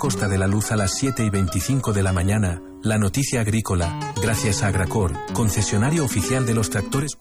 Costa de la Luz a las 7:25 de la mañana, la noticia agrícola, gracias a Agracor, concesionario oficial de los tractores.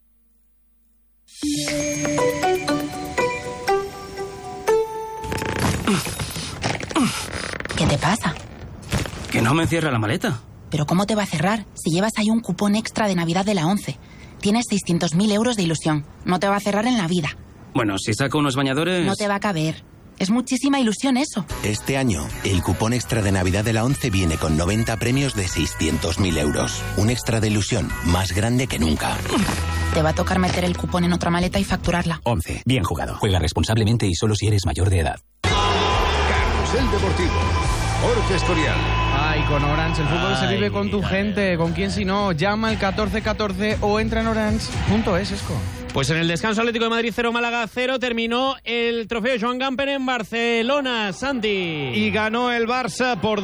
¿Qué te pasa? Que no me cierra la maleta. ¿Pero cómo te va a cerrar si llevas ahí un cupón extra de Navidad de la 11? Tienes 600.000 euros de ilusión. No te va a cerrar en la vida. Bueno, si saco unos bañadores... No te va a caber. Es muchísima ilusión eso. Este año, el cupón extra de Navidad de la 11 viene con 90 premios de 600.000 euros. Un extra de ilusión más grande que nunca. Te va a tocar meter el cupón en otra maleta y facturarla. 11. Bien jugado. Juega responsablemente y solo si eres mayor de edad. Carrusel Deportivo. Jorge Escorial. Ay, con Orange el fútbol se vive con tu gente. ¿Con quién si no? Llama al 1414 o entra en orange.es, Esco. Pues en el descanso, Atlético de Madrid 0, Málaga 0, terminó el trofeo Joan Gamper en Barcelona, Santi. Y ganó el Barça por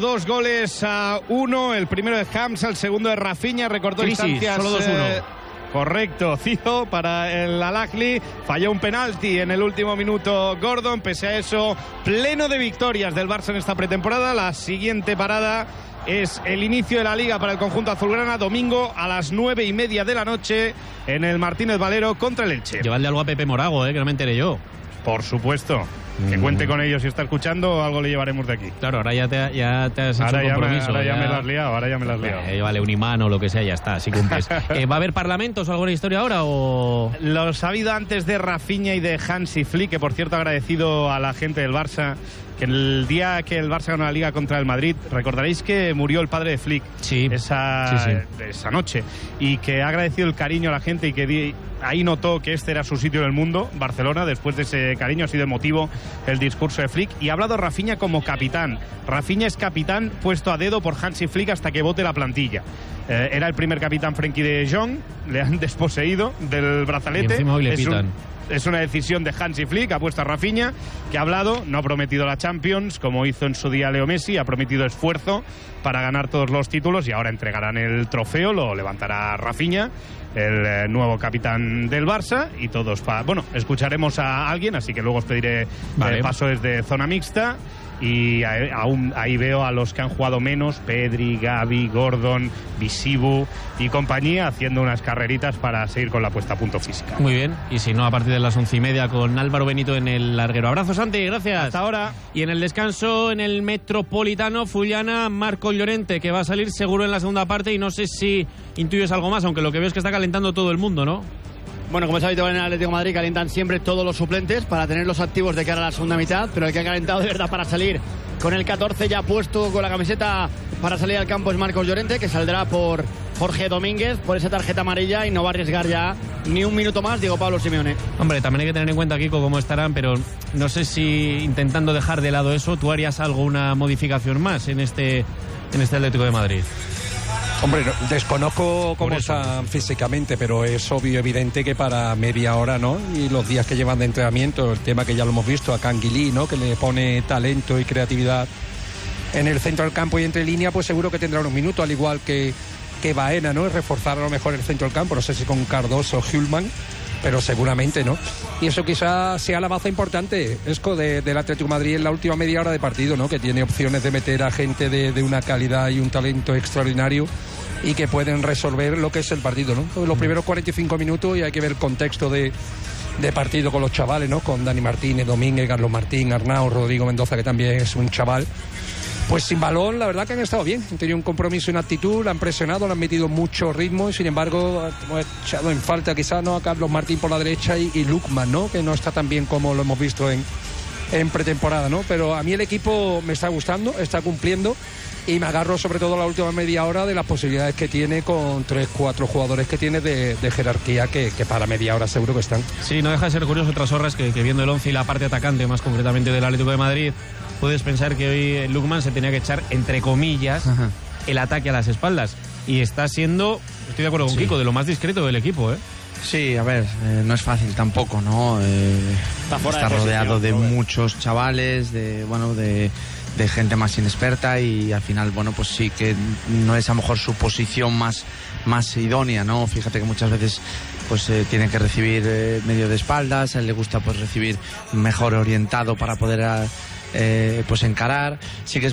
2-1, el primero de Camps, el segundo de Rafinha, recortó distancias. Solo 2-1. Correcto, Cizo para el Al-Ahly, falló un penalti en el último minuto Gordon, pese a eso, pleno de victorias del Barça en esta pretemporada. La siguiente parada es el inicio de la Liga para el conjunto azulgrana, domingo a las 9:30 de la noche en el Martínez Valero contra el Elche. Llevadle algo a Pepe Morago, que no me enteré yo. Por supuesto. Que cuente con ellos si está escuchando, algo le llevaremos de aquí. Claro, ahora ya te has hecho el compromiso. Ahora ya me lo has liado, Vale, un imán o lo que sea, ya está, si cumples. ¿Va a haber parlamentos o alguna historia ahora o...? Los ha habido antes de Rafinha y de Hansi Flick, que por cierto agradecido a la gente del Barça, que el día que el Barça ganó la Liga contra el Madrid, recordaréis que murió el padre de Flick esa noche, y que ha agradecido el cariño a la gente y que ahí notó que este era su sitio en el mundo, Barcelona. Después de ese cariño ha sido emotivo el discurso de Flick, y ha hablado Rafinha como capitán. Rafinha es capitán puesto a dedo por Hansi Flick hasta que vote la plantilla. Era el primer capitán Frenkie de Jong, le han desposeído del brazalete. Y encima hoy le pitan. Es una decisión de Hansi Flick, ha puesto a Rafinha, que ha hablado, no ha prometido la Champions, como hizo en su día Leo Messi, ha prometido esfuerzo para ganar todos los títulos, y ahora entregarán el trofeo, lo levantará Rafinha, el nuevo capitán del Barça, y todos escucharemos a alguien, así que luego os pediré paso desde zona mixta. Y aún ahí veo a los que han jugado menos, Pedri, Gavi, Gordon, Visibu y compañía, haciendo unas carreritas para seguir con la puesta a punto física. Muy bien, y si no, a partir de las 11:30 con Álvaro Benito en el larguero. Abrazo, Santi, gracias. Hasta ahora. Y en el descanso, en el Metropolitano, Fullana, Marco Llorente, que va a salir seguro en la segunda parte, y no sé si intuyes algo más, aunque lo que veo es que está calentando todo el mundo, ¿no? Bueno, como es habitual en el Atlético de Madrid, calientan siempre todos los suplentes para tenerlos activos de cara a la segunda mitad, pero el que ha calentado de verdad para salir con el 14 ya puesto con la camiseta para salir al campo es Marcos Llorente, que saldrá por Jorge Domínguez por esa tarjeta amarilla, y no va a arriesgar ya ni un minuto más Diego Pablo Simeone. Hombre, también hay que tener en cuenta, Kiko, cómo estarán, pero no sé si intentando dejar de lado eso, tú harías una modificación más en este Atlético de Madrid. Hombre, desconozco cómo están físicamente, pero es obvio, evidente que para media hora, ¿no? Y los días que llevan de entrenamiento, el tema que ya lo hemos visto, a Canguilí, ¿no? Que le pone talento y creatividad en el centro del campo y entre línea, pues seguro que tendrá unos minutos, al igual que Baena, ¿no? Reforzar a lo mejor el centro del campo, no sé si con Cardoso o Hjulman, pero seguramente no. Y eso quizás sea la baza importante, Esco, del Atlético de Madrid en la última media hora de partido, ¿no? Que tiene opciones de meter a gente de una calidad y un talento extraordinario y que pueden resolver lo que es el partido, ¿no? Los primeros 45 minutos, y hay que ver el contexto de partido con los chavales, ¿no? Con Dani Martínez, Domínguez, Carlos Martín, Arnau, Rodrigo Mendoza, que también es un chaval. Pues sin balón, la verdad que han estado bien. Han tenido un compromiso y una actitud, la han presionado, le han metido mucho ritmo, y sin embargo hemos echado en falta quizás, ¿no? A Carlos Martín por la derecha y Lukman, ¿no? Que no está tan bien como lo hemos visto en pretemporada, ¿no? Pero a mí el equipo me está gustando, está cumpliendo, y me agarro sobre todo a la última media hora de las posibilidades que tiene con 3-4 jugadores que tiene de jerarquía que para media hora seguro que están. Sí, no deja de ser curioso, otras horas que viendo el 11 y la parte atacante más concretamente del Atlético de Madrid, puedes pensar que hoy Lukman se tenía que echar, entre comillas, el ataque a las espaldas, y está siendo, estoy de acuerdo con Kiko, de lo más discreto del equipo, ¿eh? Sí, a ver, no es fácil tampoco, ¿no? Está rodeado de muchos chavales, de gente más inexperta, y al final, bueno, pues sí que no es a lo mejor su posición más idónea, ¿no? Fíjate que muchas veces pues tiene que recibir medio de espaldas, a él le gusta pues recibir mejor orientado para poder pues encarar. Sí que es